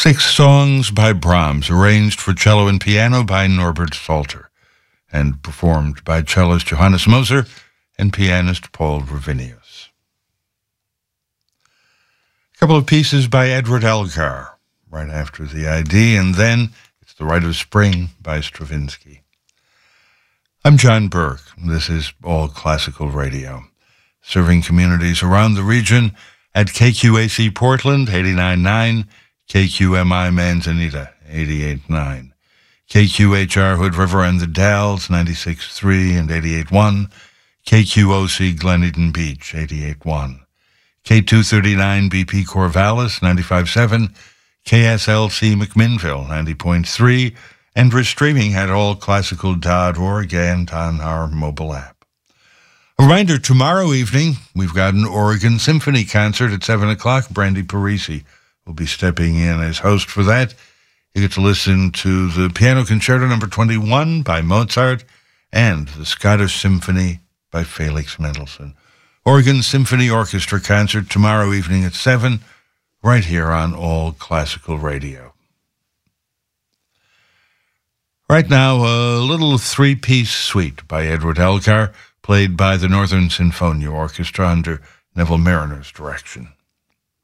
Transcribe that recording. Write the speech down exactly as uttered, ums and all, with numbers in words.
Six songs by Brahms, arranged for cello and piano by Norbert Salter, and performed by cellist Johannes Moser and pianist Paul Ravinius. A couple of pieces by Edward Elgar, right after the I D, and then it's The Rite of Spring by Stravinsky. I'm John Burke. This is All Classical Radio, serving communities around the region at K Q A C Portland, eighty-nine point nine, K Q M I Manzanita, eighty-eight point nine, K Q H R Hood River and the Dalles, ninety-six point three and eighty-eight point one, K Q O C Glen Eden Beach, eighty-eight point one, K two thirty-nine B P Corvallis, ninety-five point seven, K S L C McMinnville, ninety point three, and we're streaming at all classical dot org and on our mobile app. A reminder, tomorrow evening, we've got an Oregon Symphony concert at seven o'clock. Brandy Parisi will be stepping in as host for that. You get to listen to the Piano Concerto number twenty-one by Mozart and the Scottish Symphony by Felix Mendelssohn. Oregon Symphony Orchestra concert tomorrow evening at seven, right here on All Classical Radio. Right now, a little three-piece suite by Edward Elgar, played by the Northern Sinfonia Orchestra under Neville Mariner's direction.